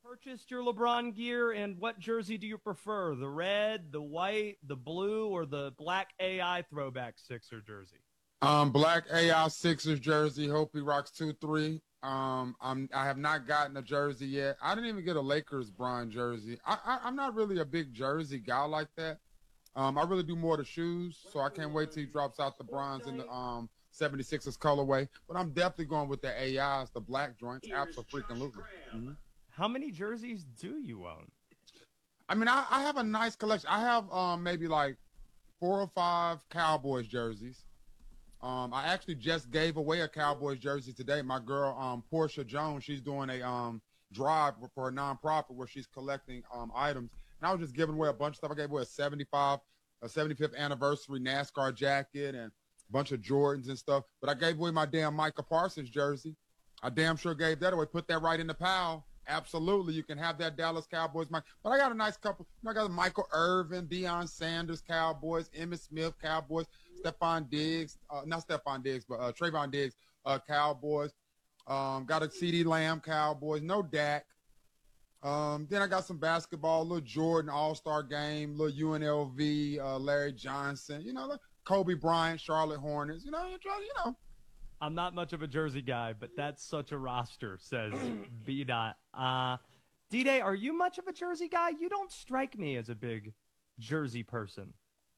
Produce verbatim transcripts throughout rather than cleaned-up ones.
purchased your LeBron gear, and what jersey do you prefer? The red, the white, the blue, or the black A I throwback Sixer jersey? Um, black A I Sixers jersey. Hope he rocks two three. Um, I'm I have not gotten a jersey yet. I didn't even get a Lakers Bron jersey. I, I I'm not really a big jersey guy like that. Um, I really do more the shoes, so I can't wait till he drops out the bronze in the um seventy-sixers colorway. But I'm definitely going with the A Is, the black joints. Absolutely. Mm-hmm. How many jerseys do you own? I mean, I, I have a nice collection. I have um maybe like four or five Cowboys jerseys. Um, I actually just gave away a Cowboys jersey today. My girl, um, Portia Jones, she's doing a um drive for a nonprofit where she's collecting um items, and I was just giving away a bunch of stuff. I gave away a seventy-five, a seventy-fifth anniversary NASCAR jacket and a bunch of Jordans and stuff. But I gave away my damn Micah Parsons jersey. I damn sure gave that away. Put that right in the pile. Absolutely, you can have that Dallas Cowboys. But I got a nice couple. You know, I got Michael Irvin, Deion Sanders Cowboys, Emmitt Smith Cowboys, Stephon Diggs, uh, not Stephon Diggs, but uh, Trayvon Diggs uh, Cowboys. Um, got a CeeDee Lamb Cowboys, no Dak. Um, then I got some basketball, little Jordan All-Star Game, little U N L V, uh, Larry Johnson, you know, like Kobe Bryant, Charlotte Hornets, you know, you know. I'm not much of a jersey guy, but that's such a roster, says B. Dot. Uh, D-Day, are you much of a jersey guy? You don't strike me as a big jersey person.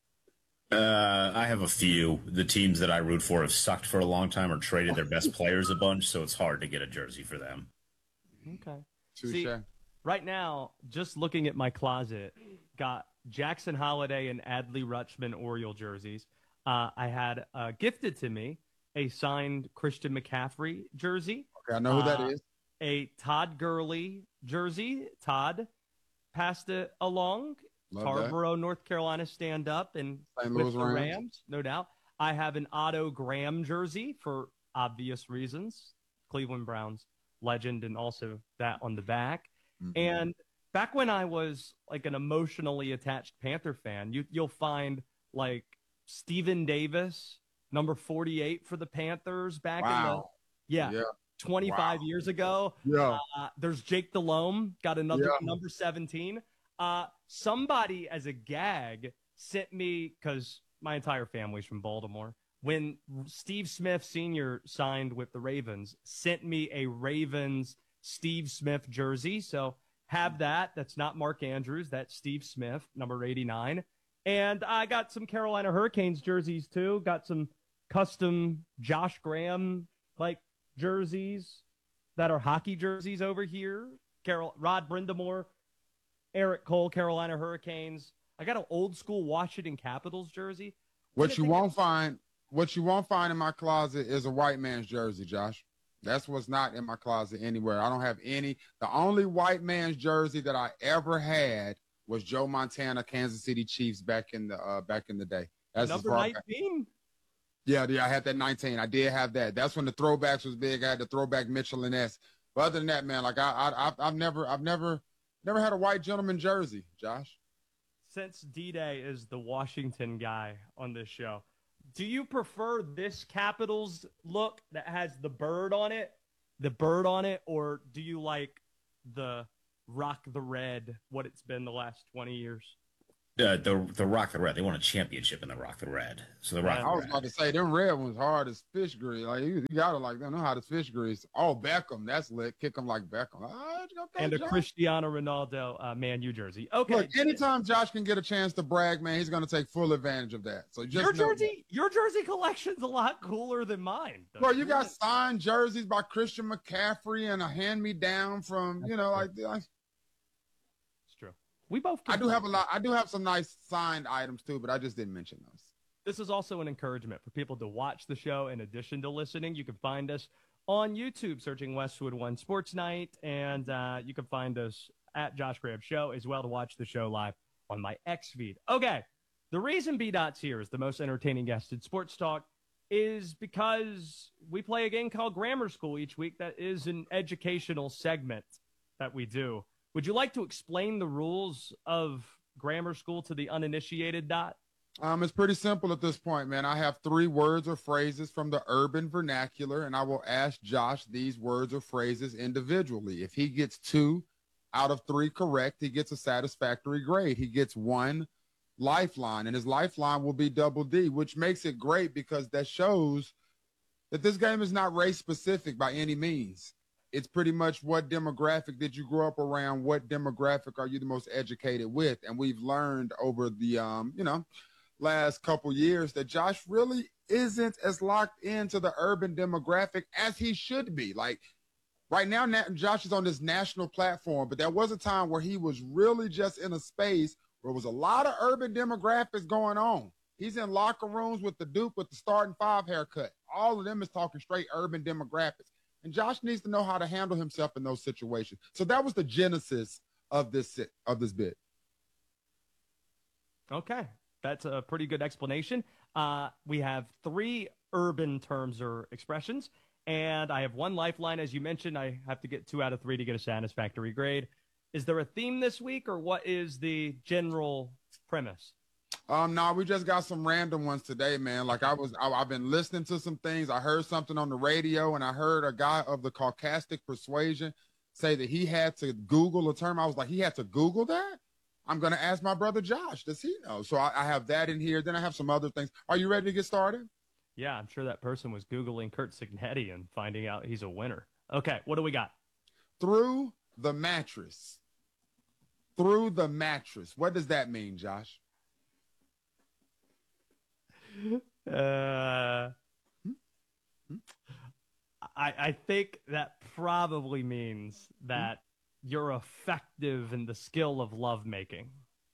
Uh, I have a few. The teams that I root for have sucked for a long time or traded their best players a bunch, so it's hard to get a jersey for them. Okay. Touché. See, right now, just looking at my closet, got Jackson Holiday and Adley Rutschman Oriole jerseys. Uh, I had uh, gifted to me a signed Christian McCaffrey jersey. Okay, I know who that uh, is. A Todd Gurley jersey. Todd passed it along. Love Tarboro, North Carolina, stand up and Saint with Louis the Rams. Rams, no doubt. I have an Otto Graham jersey for obvious reasons. Cleveland Browns legend, and also that on the back. Mm-hmm. And back when I was like an emotionally attached Panther fan, you, you'll find like Steven Davis, number forty-eight for the Panthers back wow. in the yeah, yeah. twenty-five wow. years ago. Yeah. Uh, there's Jake Delhomme, got another yeah. number seventeen. Uh, somebody as a gag sent me, because my entire family's from Baltimore, when Steve Smith Senior signed with the Ravens, sent me a Ravens Steve Smith jersey. So have that. That's not Mark Andrews. That's Steve Smith, number eighty-nine. And I got some Carolina Hurricanes jerseys too. Got some custom Josh Graham like jerseys that are hockey jerseys over here. Carol Rod Brindamore, Eric Cole, Carolina Hurricanes. I got an old school Washington Capitals jersey. What you won't find, what you won't find in my closet is a white man's jersey, Josh. That's what's not in my closet anywhere. I don't have any. The only white man's jersey that I ever had was Joe Montana, Kansas City Chiefs back in the uh, back in the day. That's number nineteen. Yeah, yeah, I had that nineteen. I did have that. That's when the throwbacks was big. I had the throwback Mitchell and S. But other than that, man, like I, I, I've never, I've never, never had a white gentleman jersey, Josh. Since D-Day is the Washington guy on this show, do you prefer this Capitals look that has the bird on it, the bird on it, or do you like the rock the red, what it's been the last twenty years? Uh, the the Rock the Red. They won a championship in the Rock the Red. So the Rock. I the was Red. about to say them red ones hard as fish grease. Like you, you gotta like them know how to fish grease. Oh, Beckham, that's lit. Kick them like Beckham. Ah, okay, and a Josh. Cristiano Ronaldo uh, Man U jersey. Okay. Look, anytime Josh can get a chance to brag, man, he's gonna take full advantage of that. So just your know jersey, that. your jersey collection's a lot cooler than mine. Bro, you got signed jerseys by Christian McCaffrey and a hand me down from you know like. like We both. I do have a lot. I do have some nice signed items too, but I just didn't mention those. This is also an encouragement for people to watch the show in addition to listening. You can find us on YouTube searching Westwood One Sports Night, and uh, you can find us at Josh Graham Show as well to watch the show live on my X feed. Okay, the reason B Dot's here is the most entertaining guest in sports talk is because we play a game called Grammar School each week. That is an educational segment that we do. Would you like to explain the rules of Grammar School to the uninitiated, Dot? Um, it's pretty simple at this point, man. I have three words or phrases from the urban vernacular, and I will ask Josh these words or phrases individually. If he gets two, out of three correct, he gets a satisfactory grade. He gets one lifeline, and his lifeline will be double D, which makes it great because that shows that this game is not race specific by any means. It's pretty much what demographic did you grow up around? What demographic are you the most educated with? And we've learned over the, um, you know, last couple years that Josh really isn't as locked into the urban demographic as he should be. Like right now, Josh is on this national platform, but there was a time where he was really just in a space where there was a lot of urban demographics going on. He's in locker rooms with the Duke with the starting five haircut. All of them is talking straight urban demographics. And Josh needs to know how to handle himself in those situations. So that was the genesis of this of this bit. Okay, that's a pretty good explanation. Uh, we have three urban terms or expressions, and I have one lifeline. As you mentioned, I have to get two out of three to get a satisfactory grade. Is there a theme this week, or what is the general premise? Um, no, we just got some random ones today, man. Like I was, I, I've been listening to some things. I heard something on the radio, and I heard a guy of the Caucasic persuasion say that he had to Google a term. I was like, he had to Google that? I'm going to ask my brother Josh. Does he know? So I, I have that in here. Then I have some other things. Are you ready to get started? Yeah, I'm sure that person was Googling Kurt Signetti and finding out he's a winner. Okay, what do we got? Through the mattress. Through the mattress. What does that mean, Josh? Uh, I, I think that probably means that you're effective in the skill of lovemaking.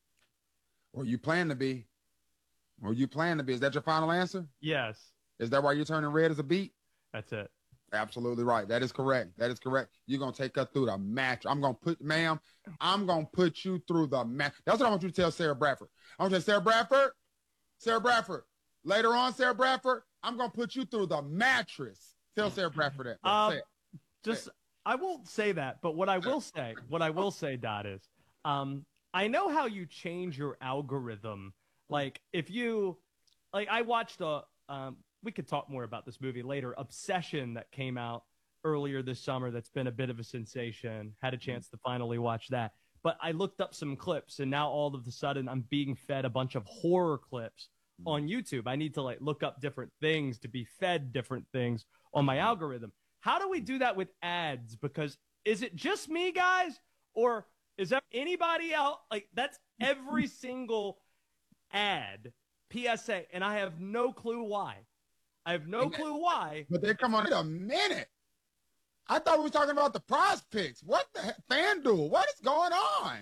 Or you plan to be. Or you plan to be. Is that your final answer? Yes. Is that why you're turning red as a beet? That's it. Absolutely right. That is correct. That is correct. You're going to take us through the match. I'm going to put, ma'am, I'm going to put you through the match. That's what I want you to tell Sarah Bradford. I want you to say, Sarah Bradford, Sarah Bradford. Later on, Sarah Bradford, I'm going to put you through the mattress. Tell Sarah Bradford that. Um, say it. Just, say it. I won't say that, but what I will say, what I will say, Dot, is um, I know how you change your algorithm. Like, if you, like, I watched a, um, we could talk more about this movie later, Obsession, that came out earlier this summer that's been a bit of a sensation. Had a chance to finally watch that. But I looked up some clips, and now all of a sudden I'm being fed a bunch of horror clips on YouTube. I need to like look up different things to be fed different things on my algorithm. How do we do that with ads? Because is it just me, guys? Or is that anybody else? Like that's every single ad, P S A, and I have no clue why. I have no clue why. But they come on in a minute. I thought we were talking about the prize picks. What the heck? FanDuel, what is going on?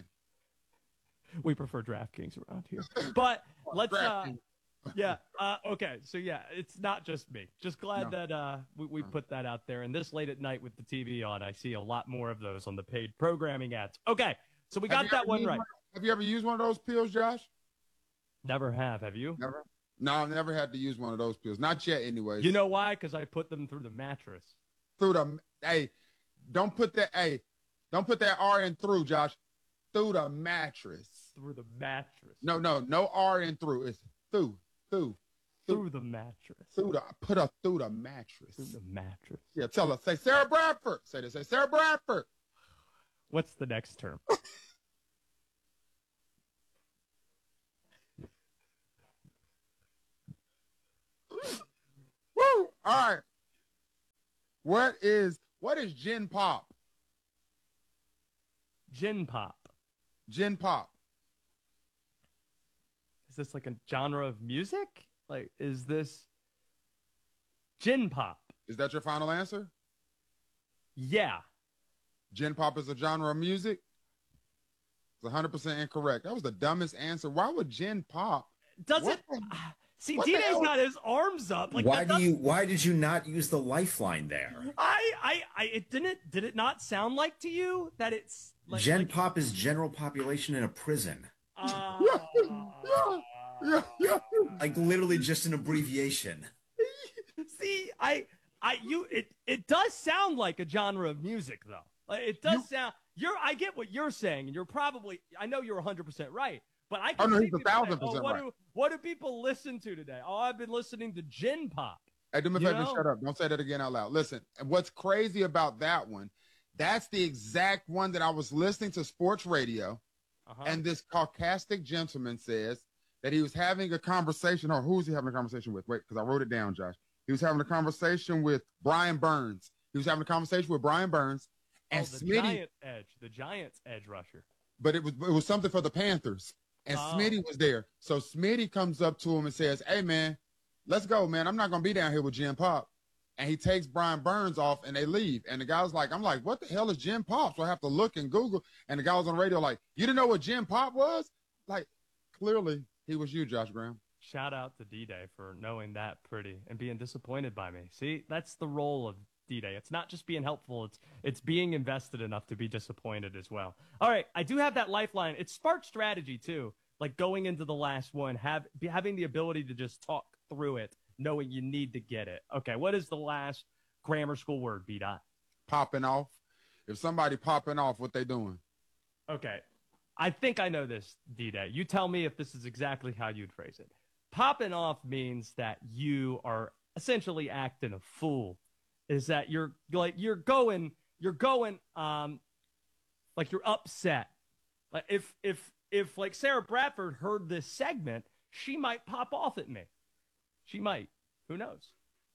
We prefer DraftKings around here. But let's uh yeah. Uh, okay. So yeah, it's not just me. Just glad No. that uh, we, we put that out there. And this late at night with the T V on, I see a lot more of those on the paid programming ads. Okay. So we Have got you that ever one used right. Have you ever used one of those pills, Josh? Never have. Have you? Never. No, I've never had to use one of those pills. Not yet, anyways. You know why? Because I put them through the mattress. Through the hey, don't put that hey, don't put that R in through, Josh. Through the mattress. Through the mattress. No, no, no R in through. It's through, through. Through the mattress. Through the put her through the mattress. Through the mattress. Yeah, tell her. Say Sarah Bradford. Say this. Say Sarah Bradford. What's the next term? Woo! All right. What is what is gin pop? Gin pop. Gin pop. Is this like a genre of music? Like, is this gin pop? Is that your final answer? Yeah. Gin pop is a genre of music? It's one hundred percent incorrect. That was the dumbest answer. Why would gin pop? Does What it? the- See, what the D J's hell? got his arms up. Like, why that do doesn't- you? Why did you not use the lifeline there? I, I, I, it didn't. Did it not sound like to you that it's like, Gen like, pop is general population in a prison, uh, Yeah, yeah. like literally just an abbreviation. See, I, I, you, it, it does sound like a genre of music, though. Like, it does You- sound. You're. I get what you're saying, and you're probably. I know you're one hundred percent right. But I Oh, can no, see he's a people say, thousand oh, percent what right. do what do people listen to today? Oh, I've been listening to gin pop. Hey, do me a You favor, know? shut up. Don't say that again out loud. Listen, and what's crazy about that one That's the exact one that I was listening to sports radio. Uh-huh. And this Caucasic gentleman says that he was having a conversation. Or who was he having a conversation with? Wait, because I wrote it down, Josh. He was having a conversation with Brian Burns. He was having a conversation with Brian Burns. And oh, the Smitty, Giant edge, the Giants edge rusher. but it was it was something for the Panthers. And Oh. Smitty was there. So Smitty comes up to him and says, hey, man, let's go, man. I'm not going to be down here with Jim Pop. And he takes Brian Burns off and they leave. And the guy was like, I'm like, what the hell is Jim Pop? So I have to look and Google. And the guy was on the radio like, you didn't know what Jim Pop was? Like, clearly he was you, Josh Graham. Shout out to D-Day for knowing that pretty and being disappointed by me. See, that's the role of D-Day. It's not just being helpful. It's it's being invested enough to be disappointed as well. All right, I do have that lifeline. It's smart strategy, too. Like going into the last one, have be, having the ability to just talk through it, knowing you need to get it. Okay, what is the last grammar school word, B-Dot? Popping off. If somebody popping off, what they doing? Okay, I think I know this, D-Day. You tell me if this is exactly how you'd phrase it. Popping off means that you are essentially acting a fool. Is that you're like you're going you're going um like you're upset. Like if if if like Sarah Bradford heard this segment, she might pop off at me. She might. Who knows?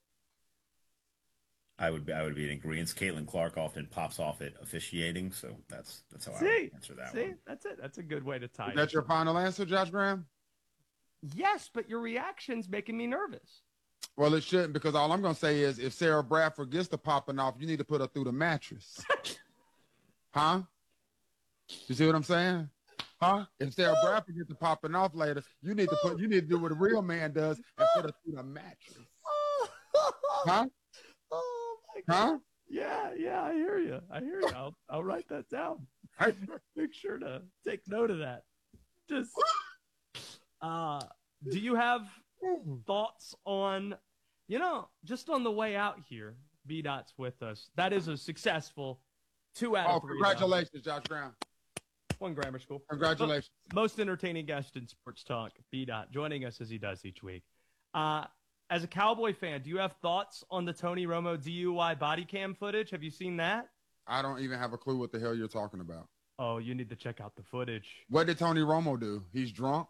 I would be I would be in agreement. Caitlin Clark often pops off at officiating, so that's that's how I See, would answer that see, one. that's it. That's a good way to tie Is it. that your final answer, Josh Graham? Yes, but your reaction's making me nervous. Well, it shouldn't, because all I'm going to say is if Sarah Bradford gets to popping off, you need to put her through the mattress. Huh? You see what I'm saying? Huh? If Sarah Bradford gets to popping off later, you need to put you need to do what a real man does and put her through the mattress. Huh? Oh my God. Huh? Yeah, yeah, I hear you. I hear you. I'll, I'll write that down. Make sure to take note of that. Just, uh, do you have thoughts on, you know, just on the way out here, B-Dot's with us. That is a successful two out Oh, of three. congratulations, Josh Brown. One grammar school. Congratulations. Most entertaining guest in sports talk, B-Dot, joining us as he does each week. Uh, as a Cowboy fan, do you have thoughts on the Tony Romo D U I body cam footage? Have you seen that? I don't even have a clue what the hell you're talking about. Oh, you need to check out the footage. What did Tony Romo do? He's drunk?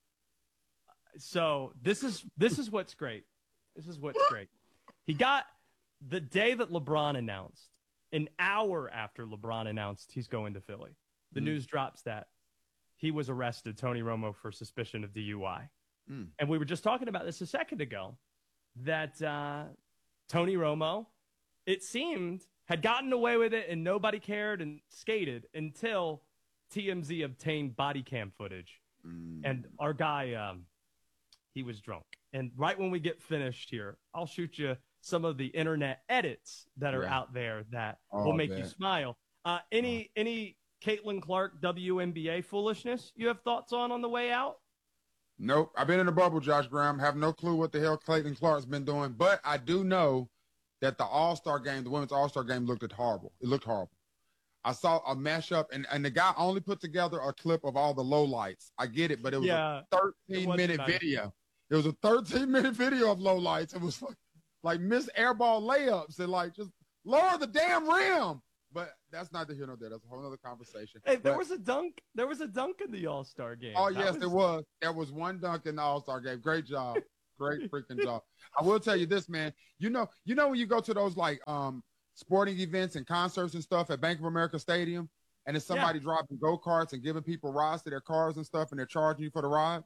So this is this is what's great. This is what's great. He got the day that LeBron announced, an hour after LeBron announced he's going to Philly. The mm. news drops that he was arrested, Tony Romo, for suspicion of D U I. Mm. And we were just talking about this a second ago, that uh, Tony Romo, it seemed, had gotten away with it and nobody cared and skated until T M Z obtained body cam footage. Mm. And our guy, um, he was drunk. And right when we get finished here, I'll shoot you some of the internet edits that are yeah. out there that oh, will make man. you smile. Uh, any oh. any Caitlin Clark W N B A foolishness you have thoughts on on the way out? Nope. I've been in the bubble, Josh Graham. Have no clue what the hell Caitlin Clark's been doing. But I do know that the All-Star game, the women's All-Star game, looked horrible. It looked horrible. I saw a mashup, and, and the guy only put together a clip of all the lowlights. I get it, but it was yeah, a thirteen-minute nice. video. It was a thirteen-minute video of lowlights. It was like, like missed airball layups and like just lower the damn rim. But that's not the here nor there. That's a whole other conversation. Hey, there but, was a dunk. There was a dunk in the All-Star game. Oh, that yes, was... there was. There was one dunk in the All-Star game. Great job. Great freaking job. I will tell you this, man. You know, you know when you go to those like um sporting events and concerts and stuff at Bank of America Stadium, and it's somebody yeah. driving go-karts and giving people rides to their cars and stuff, and they're charging you for the ride?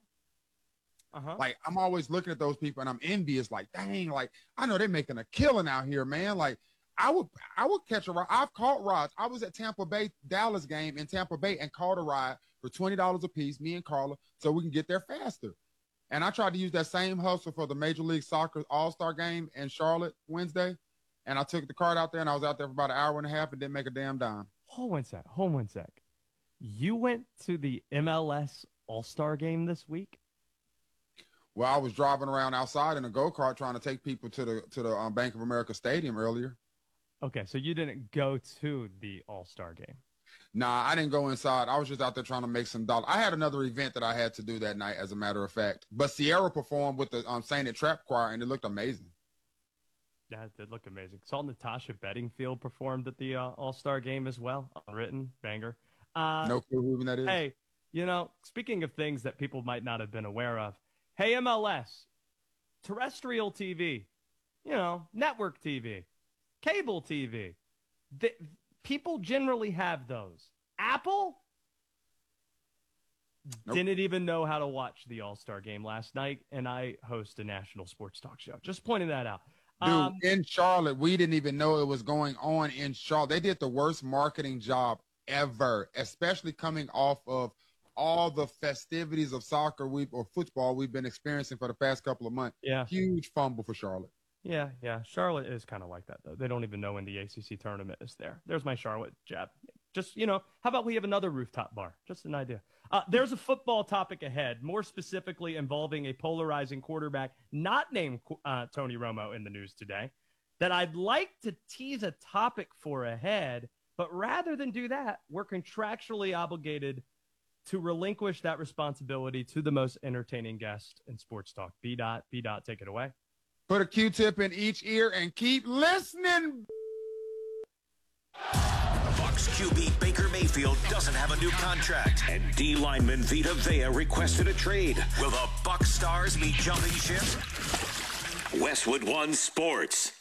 Uh-huh. Like, I'm always looking at those people, and I'm envious. Like, dang, like, I know they're making a killing out here, man. Like, I would I would catch a ride. I've caught rides. I was at Tampa Bay, Dallas game in Tampa Bay and caught a ride for twenty dollars a piece, me and Carla, so we can get there faster. And I tried to use that same hustle for the Major League Soccer All-Star game in Charlotte Wednesday. And I took the card out there, and I was out there for about an hour and a half and didn't make a damn dime. Hold one sec. Hold one sec. You went to the M L S All-Star game this week? Well, I was driving around outside in a go-kart trying to take people to the to the um, Bank of America Stadium earlier. Okay, so you didn't go to the All-Star game. Nah, I didn't go inside. I was just out there trying to make some dollars. I had another event that I had to do that night, as a matter of fact. But Sierra performed with the um, Saint It Trap Choir, and it looked amazing. Yeah, it did look amazing. Saw Natasha Bedingfield performed at the uh, All-Star game as well. Unwritten banger. Uh, no clue who even that is. Hey, you know, speaking of things that people might not have been aware of, hey, M L S, terrestrial T V, you know, network T V, cable T V. The, people generally have those. Apple nope. didn't even know how to watch the All-Star game last night, and I host a national sports talk show. Just pointing that out. Dude, um, in Charlotte, we didn't even know it was going on in Charlotte. They did the worst marketing job ever, especially coming off of all the festivities of soccer we or football we've been experiencing for the past couple of months. Yeah. Huge fumble for Charlotte. Yeah, yeah. Charlotte is kind of like that, though. They don't even know when the A C C tournament is there. There's my Charlotte jab. Just, you know, how about we have another rooftop bar? Just an idea. Uh, there's a football topic ahead, more specifically involving a polarizing quarterback not named uh, Tony Romo in the news today, that I'd like to tease a topic for ahead. But rather than do that, we're contractually obligated to relinquish that responsibility to the most entertaining guest in sports talk. B. Dot, B. Dot, take it away. Put a Q-tip in each ear and keep listening. Bucs Q B Baker Mayfield doesn't have a new contract, and D lineman Vita Vea requested a trade. Will the Bucs stars be jumping ship? Westwood One Sports.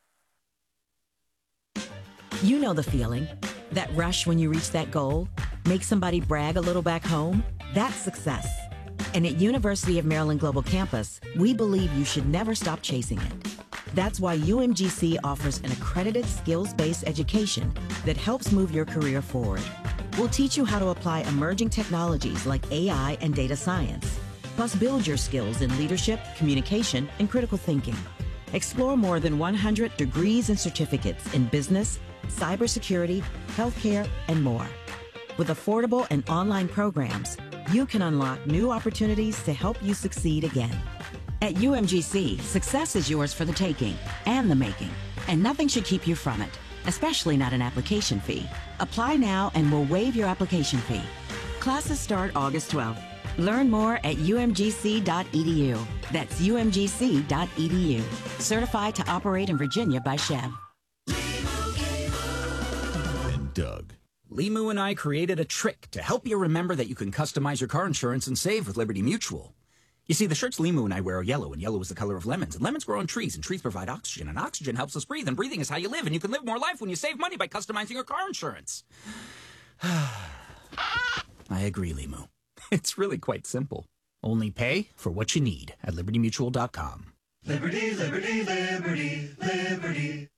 You know the feeling. That rush when you reach that goal? Make somebody brag a little back home? That's success. And at University of Maryland Global Campus, we believe you should never stop chasing it. That's why U M G C offers an accredited skills-based education that helps move your career forward. We'll teach you how to apply emerging technologies like A I and data science, plus build your skills in leadership, communication, and critical thinking. Explore more than one hundred degrees and certificates in business, cybersecurity, healthcare, and more. With affordable and online programs, you can unlock new opportunities to help you succeed again. At U M G C, success is yours for the taking and the making, and nothing should keep you from it, especially not an application fee. Apply now and we'll waive your application fee. Classes start August twelfth. Learn more at U M G C dot E D U. That's U M G C dot E D U. Certified to operate in Virginia by Chev. And Doug. Limu and I created a trick to help you remember that you can customize your car insurance and save with Liberty Mutual. You see, the shirts Limu and I wear are yellow, and yellow is the color of lemons. And lemons grow on trees, and trees provide oxygen, and oxygen helps us breathe, and breathing is how you live, and you can live more life when you save money by customizing your car insurance. I agree, Limu. It's really quite simple. Only pay for what you need at liberty mutual dot com. Liberty, liberty, liberty, liberty.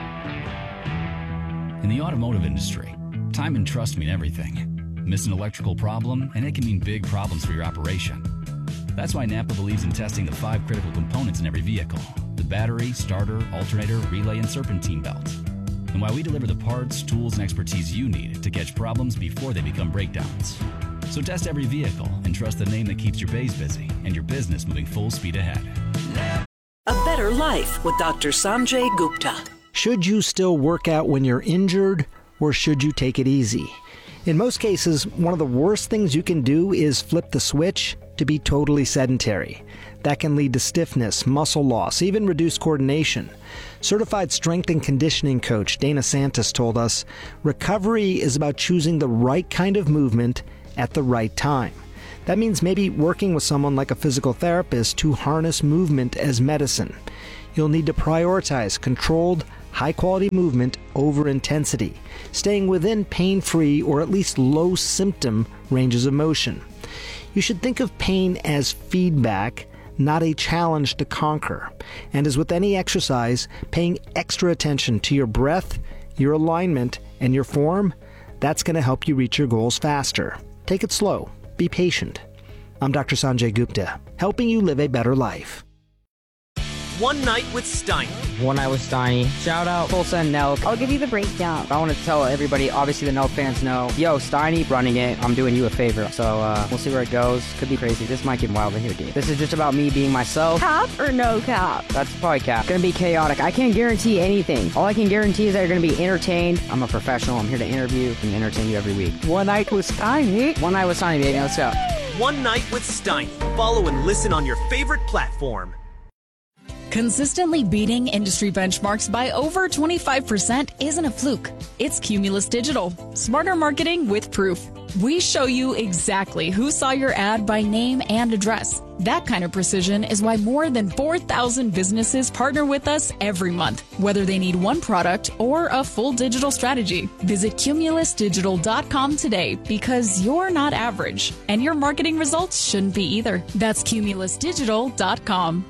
In the automotive industry, time and trust mean everything. Miss an electrical problem, and it can mean big problems for your operation. That's why Napa believes in testing the five critical components in every vehicle: the battery, starter, alternator, relay, and serpentine belt. And why we deliver the parts, tools, and expertise you need to catch problems before they become breakdowns. So test every vehicle and trust the name that keeps your bays busy and your business moving full speed ahead. A better life with Doctor Sanjay Gupta. Should you still work out when you're injured, or should you take it easy? In most cases, one of the worst things you can do is flip the switch to be totally sedentary. That can lead to stiffness, muscle loss, even reduced coordination. Certified strength and conditioning coach Dana Santos told us, recovery is about choosing the right kind of movement at the right time. That means maybe working with someone like a physical therapist to harness movement as medicine. You'll need to prioritize controlled, high-quality movement over intensity, staying within pain-free or at least low-symptom ranges of motion. You should think of pain as feedback, not a challenge to conquer. And as with any exercise, paying extra attention to your breath, your alignment, and your form, that's going to help you reach your goals faster. Take it slow. Be patient. I'm Doctor Sanjay Gupta, helping you live a better life. One Night with Steiny. One Night with Steiny. Shout out Tulsa and Nelk. I'll give you the breakdown. I want to tell everybody, obviously the Nelk fans know, yo, Steiny running it. I'm doing you a favor. So uh, we'll see where it goes. Could be crazy. This might get wild in here, dude. This is just about me being myself. Cap or no cap? That's probably cap. Gonna be chaotic. I can't guarantee anything. All I can guarantee is that you're gonna be entertained. I'm a professional. I'm here to interview and entertain you every week. One Night with Steiny. One Night with Steiny, baby. Let's go. One Night with Steiny. Follow and listen on your favorite platform. Consistently beating industry benchmarks by over twenty-five percent isn't a fluke. It's Cumulus Digital. Smarter marketing with proof. We show you exactly who saw your ad by name and address. That kind of precision is why more than four thousand businesses partner with us every month, whether they need one product or a full digital strategy. Visit cumulus digital dot com today because you're not average, and your marketing results shouldn't be either. That's cumulus digital dot com.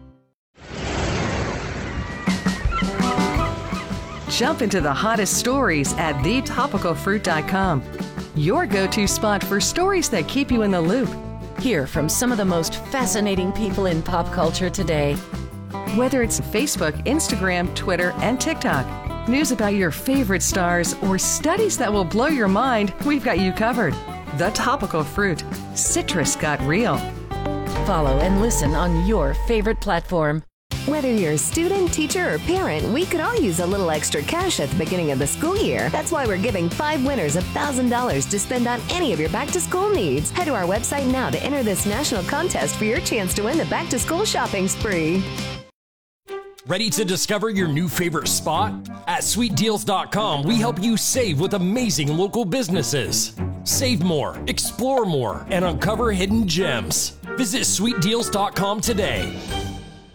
Jump into the hottest stories at the topical fruit dot com. Your go-to spot for stories that keep you in the loop. Hear from some of the most fascinating people in pop culture today. Whether it's Facebook, Instagram, Twitter, and TikTok, news about your favorite stars, or studies that will blow your mind, we've got you covered. The Topical Fruit. Citrus got real. Follow and listen on your favorite platform. Whether you're a student, teacher, or parent, we could all use a little extra cash at the beginning of the school year. That's why we're giving five winners one thousand dollars to spend on any of your back-to-school needs. Head to our website now to enter this national contest for your chance to win the back-to-school shopping spree. Ready to discover your new favorite spot? At sweet deals dot com, we help you save with amazing local businesses. Save more, explore more, and uncover hidden gems. Visit sweet deals dot com today.